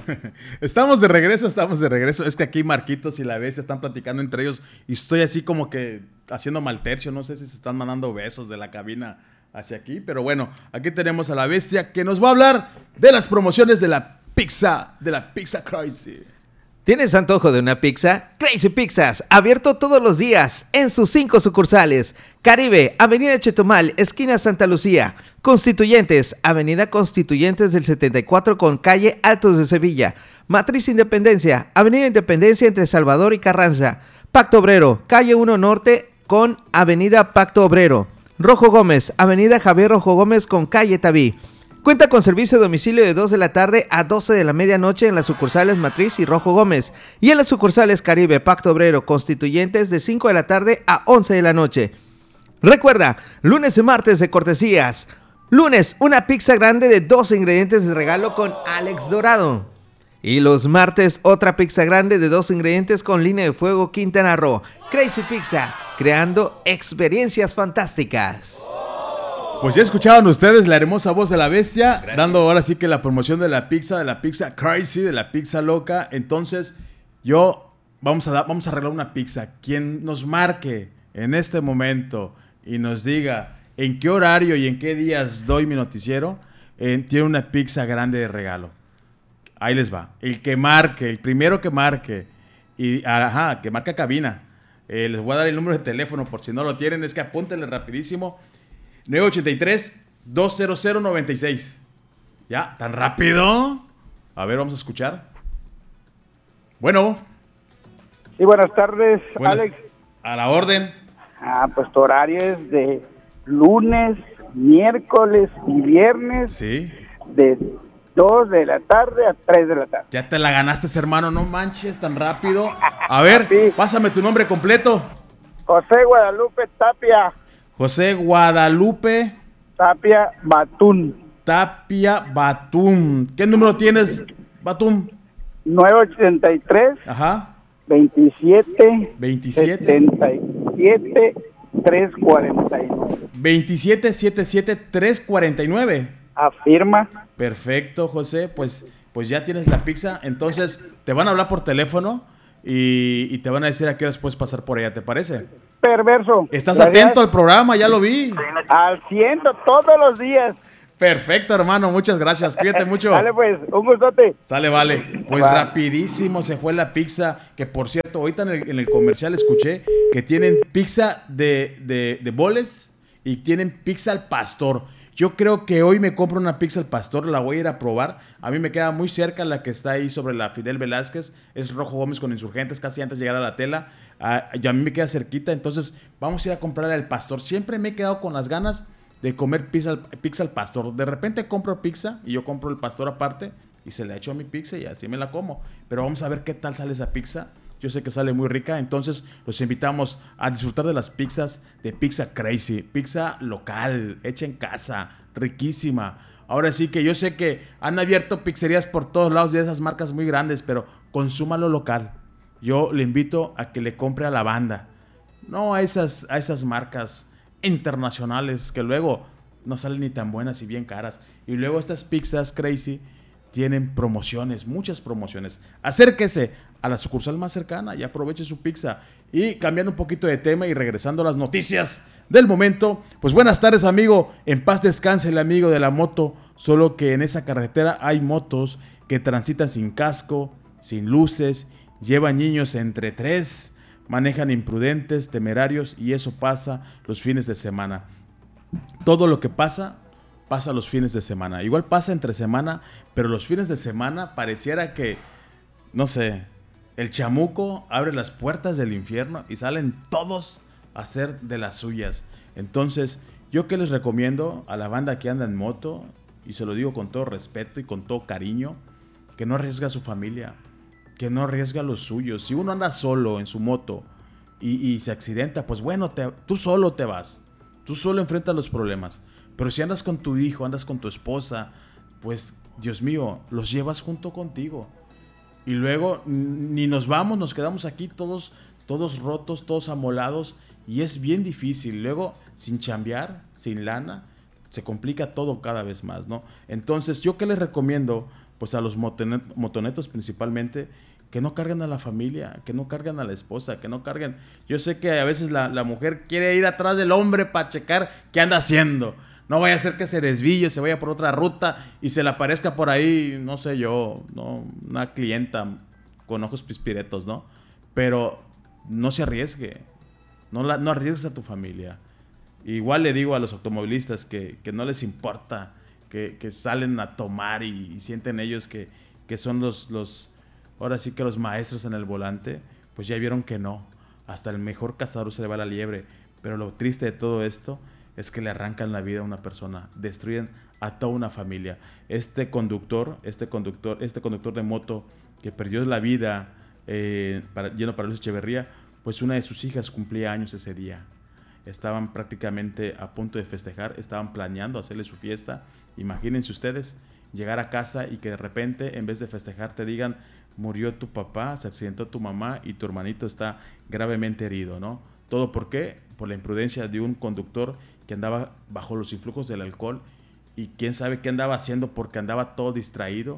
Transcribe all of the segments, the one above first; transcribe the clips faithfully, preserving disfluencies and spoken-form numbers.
Estamos de regreso, estamos de regreso. Es que aquí Marquitos y la bestia están platicando entre ellos y estoy así como que haciendo mal tercio. No sé si se están mandando besos de la cabina hacia aquí, pero bueno, aquí tenemos a la bestia que nos va a hablar de las promociones de la pizza, de la Pizza Crazy. ¿Tienes antojo de una pizza? Crazy Pizzas, abierto todos los días en sus cinco sucursales. Caribe, Avenida Chetumal, esquina Santa Lucía. Constituyentes, Avenida Constituyentes del setenta y cuatro con calle Altos de Sevilla. Matriz Independencia, Avenida Independencia entre Salvador y Carranza. Pacto Obrero, calle uno Norte con Avenida Pacto Obrero. Rojo Gómez, Avenida Javier Rojo Gómez con calle Tabí. Cuenta con servicio de domicilio de dos de la tarde a doce de la medianoche en las sucursales Matriz y Rojo Gómez y en las sucursales Caribe, Pacto Obrero, Constituyentes de cinco de la tarde a once de la noche. Recuerda, lunes y martes de cortesías. Lunes, una pizza grande de doce ingredientes de regalo con Alex Dorado. Y los martes, otra pizza grande de dos ingredientes con Línea de Fuego Quintana Roo. Crazy Pizza, creando experiencias fantásticas. Pues ya escuchaban ustedes la hermosa voz de la bestia, Gracias. Dando ahora sí que la promoción de la pizza, de la pizza crazy, de la pizza loca. Entonces, yo, vamos a, dar, vamos a arreglar una pizza. Quien nos marque en este momento y nos diga en qué horario y en qué días doy mi noticiero, eh, tiene una pizza grande de regalo. Ahí les va. El que marque, el primero que marque, y ajá, que marca cabina. Eh, les voy a dar el número de teléfono por si no lo tienen, es que apúntenle rapidísimo. nueve ocho tres, dos cero cero, nueve seis. ¿Ya? ¿Tan rápido? A ver, vamos a escuchar. Bueno. Sí, buenas tardes, buenas, Alex. A la orden. Ah, pues tu horario es de lunes, miércoles y viernes. Sí. De dos de la tarde a tres de la tarde. Ya te la ganaste, hermano, no manches tan rápido. A ver, sí. Pásame tu nombre completo. José Guadalupe Tapia. José Guadalupe Tapia Batún. Tapia Batún. ¿Qué número tienes, Batún? nueve ochenta y tres. Ajá. veintisiete. veintisiete. setenta y siete, trescientos cuarenta y nueve. veintisiete setenta y siete, trescientos cuarenta y nueve. Afirma. Perfecto, José. Pues, pues ya tienes la pizza. Entonces, te van a hablar por teléfono y, y te van a decir a qué horas puedes pasar por allá, ¿te parece? Perverso. Estás Gracias. Atento al programa, ya lo vi. Al ciento, todos los días. Perfecto, hermano, muchas gracias. Cuídate mucho. Dale, pues, un gustote. Sale, vale. Pues vale. Rapidísimo se fue la pizza. Que por cierto, ahorita en el, en el comercial escuché que tienen pizza de, de, de boles y tienen pizza al pastor. Yo creo que hoy me compro una pizza al pastor, la voy a ir a probar. A mí me queda muy cerca la que está ahí sobre la Fidel Velázquez. Es Rojo Gómez con Insurgentes, casi antes de llegar a la tela. Uh, y a mí me queda cerquita, entonces vamos a ir a comprar al pastor. Siempre me he quedado con las ganas de comer pizza al, pizza al pastor. De repente compro pizza y yo compro el pastor aparte y se la echo a mi pizza y así me la como. Pero vamos a ver qué tal sale esa pizza. Yo sé que sale muy rica, entonces los invitamos a disfrutar de las pizzas de Pizza Crazy. Pizza local, hecha en casa, riquísima. Ahora sí que yo sé que han abierto pizzerías por todos lados de esas marcas muy grandes, pero consúmalo local. Yo le invito a que le compre a la banda, no a esas, a esas marcas internacionales que luego no salen ni tan buenas y bien caras. Y luego estas pizzas Crazy tienen promociones, muchas promociones. Acérquese a la sucursal más cercana y aproveche su pizza. Y cambiando un poquito de tema y regresando a las noticias del momento, pues buenas tardes, amigo. En paz descanse el amigo de la moto, solo que en esa carretera hay motos que transitan sin casco, sin luces, llevan niños entre tres, manejan imprudentes, temerarios, y eso pasa los fines de semana. Todo lo que pasa, pasa los fines de semana. Igual pasa entre semana, pero los fines de semana pareciera que, no sé, el chamuco abre las puertas del infierno y salen todos a hacer de las suyas. Entonces, ¿yo qué les recomiendo a la banda que anda en moto? Y se lo digo con todo respeto y con todo cariño, que no arriesga a su familia, que no arriesga los suyos. Si uno anda solo en su moto y, y se accidenta, pues bueno, te, tú solo te vas. Tú solo enfrentas los problemas. Pero si andas con tu hijo, andas con tu esposa, pues, Dios mío, los llevas junto contigo. Y luego ni nos vamos, nos quedamos aquí todos, todos rotos, todos amolados. Y es bien difícil. Luego, sin chambear, sin lana, se complica todo cada vez más, ¿no? Entonces, ¿yo qué les recomiendo pues a los motonet, motonetos principalmente, que no carguen a la familia, que no carguen a la esposa, que no carguen. Yo sé que a veces la, la mujer quiere ir atrás del hombre para checar qué anda haciendo. No vaya a ser que se desvíe, se vaya por otra ruta y se le aparezca por ahí, no sé yo, ¿no? Una clienta con ojos pispiretos, ¿no? Pero no se arriesgue, no, la, no arriesgues a tu familia. Igual le digo a los automovilistas que, que no les importa, que, que salen a tomar y, y sienten ellos que, que son los, los, ahora sí que los maestros en el volante, pues ya vieron que no. Hasta el mejor cazador se le va la liebre. Pero lo triste de todo esto es que le arrancan la vida a una persona, destruyen a toda una familia. Este conductor, este conductor, este conductor de moto que perdió la vida eh, para, yendo para Luis Echeverría, pues una de sus hijas cumplía años ese día. Estaban prácticamente a punto de festejar, estaban planeando hacerle su fiesta. Imagínense ustedes llegar a casa y que de repente, en vez de festejar, te digan: murió tu papá, se accidentó tu mamá y tu hermanito está gravemente herido, ¿no? ¿Todo por qué? Por la imprudencia de un conductor que andaba bajo los influjos del alcohol y quién sabe qué andaba haciendo, porque andaba todo distraído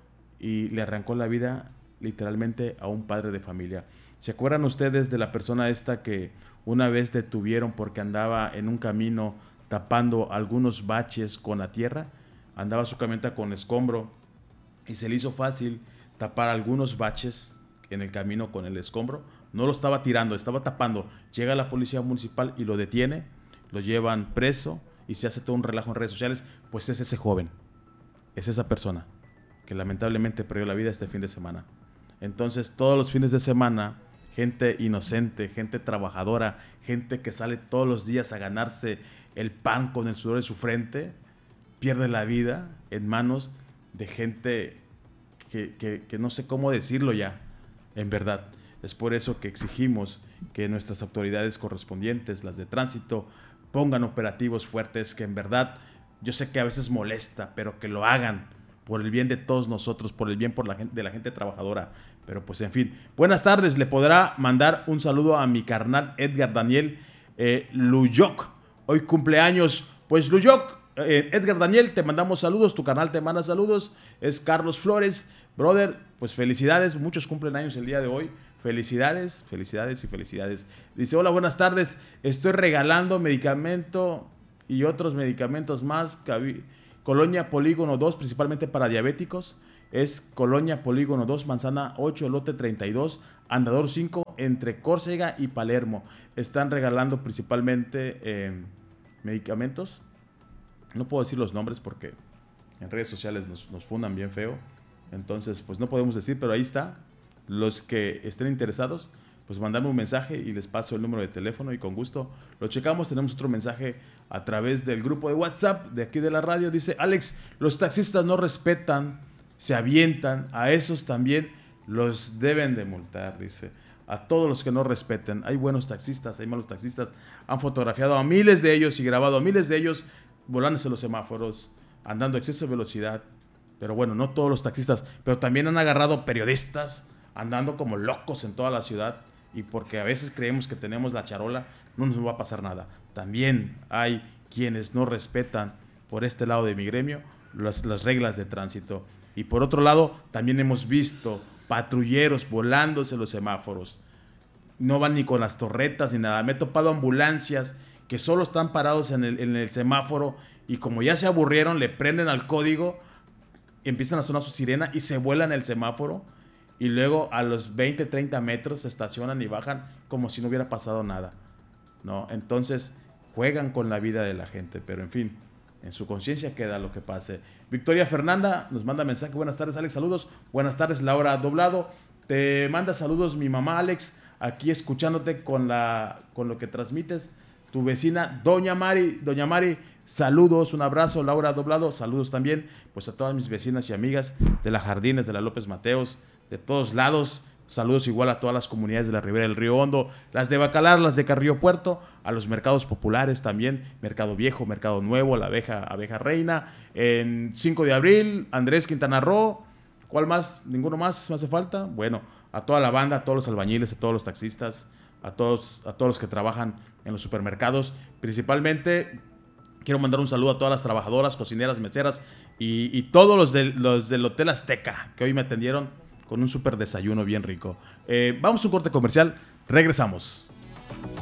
y le arrancó la vida literalmente a un padre de familia. ¿Se acuerdan ustedes de la persona esta que una vez detuvieron porque andaba en un camino tapando algunos baches con la tierra? Andaba su camioneta con escombro y se le hizo fácil tapar algunos baches en el camino con el escombro. No lo estaba tirando, estaba tapando. Llega la policía municipal y lo detiene, lo llevan preso y se hace todo un relajo en redes sociales. Pues es ese joven, es esa persona que lamentablemente perdió la vida este fin de semana. Entonces, todos los fines de semana, gente inocente, gente trabajadora, gente que sale todos los días a ganarse el pan con el sudor de su frente, pierde la vida en manos de gente que, que, que no sé cómo decirlo ya, en verdad. Es por eso que exigimos que nuestras autoridades correspondientes, las de tránsito, pongan operativos fuertes, que en verdad, yo sé que a veces molesta, pero que lo hagan por el bien de todos nosotros, por el bien por la gente, de la gente trabajadora. Pero pues en fin, buenas tardes. Le podrá mandar un saludo a mi carnal Edgar Daniel eh, Luyoc. Hoy cumpleaños. Pues Luyoc, eh, Edgar Daniel, te mandamos saludos. Tu carnal te manda saludos. Es Carlos Flores. Brother, pues felicidades. Muchos cumplen años el día de hoy. Felicidades, felicidades y felicidades. Dice: hola, buenas tardes. Estoy regalando medicamento y otros medicamentos más. Colonia Polígono dos, principalmente para diabéticos. Es Colonia Polígono dos, Manzana ocho, lote treinta y dos, Andador cinco, entre Córcega y Palermo. Están regalando principalmente eh, medicamentos. No puedo decir los nombres porque en redes sociales nos, nos fundan bien feo. Entonces, pues no podemos decir, pero ahí está. Los que estén interesados, pues mandarme un mensaje y les paso el número de teléfono y con gusto lo checamos. Tenemos otro mensaje a través del grupo de WhatsApp de aquí de la radio. Dice Alex: los taxistas no respetan, se avientan, a esos también los deben de multar. Dice: a todos los que no respeten. Hay buenos taxistas, hay malos taxistas. Han fotografiado a miles de ellos y grabado a miles de ellos volándose los semáforos, andando a exceso de velocidad. Pero bueno, no todos los taxistas, pero también han agarrado periodistas andando como locos en toda la ciudad, y porque a veces creemos que tenemos la charola, no nos va a pasar nada. También hay quienes no respetan, por este lado de mi gremio, las, las reglas de tránsito. Y por otro lado, también hemos visto patrulleros volándose los semáforos. No van ni con las torretas ni nada. Me he topado ambulancias que solo están parados en el, en el semáforo y como ya se aburrieron, le prenden al código, empiezan a sonar su sirena y se vuelan el semáforo. Y luego a los veinte, treinta metros se estacionan y bajan como si no hubiera pasado nada, ¿no? Entonces juegan con la vida de la gente, pero en fin, en su conciencia queda lo que pase. Victoria Fernanda nos manda mensaje: buenas tardes, Alex, saludos. Buenas tardes, Laura Doblado. Te manda saludos mi mamá, Alex, aquí escuchándote con, la, con lo que transmites. Tu vecina, Doña Mari. Doña Mari, saludos, un abrazo. Laura Doblado, saludos también pues a todas mis vecinas y amigas de la Jardines, de la López Mateos, de todos lados. Saludos igual a todas las comunidades de la Ribera del Río Hondo, las de Bacalar, las de Carrillo Puerto, a los mercados populares también, Mercado Viejo, Mercado Nuevo, la abeja, abeja reina, en cinco de abril, Andrés Quintana Roo. ¿Cuál más? ¿Ninguno más me hace falta? Bueno, a toda la banda, a todos los albañiles, a todos los taxistas, a todos, a todos los que trabajan en los supermercados, principalmente Quiero mandar un saludo a todas las trabajadoras, cocineras, meseras y, y todos los, de, los del Hotel Azteca que hoy me atendieron con un súper desayuno bien rico. Eh, vamos a un corte comercial, regresamos.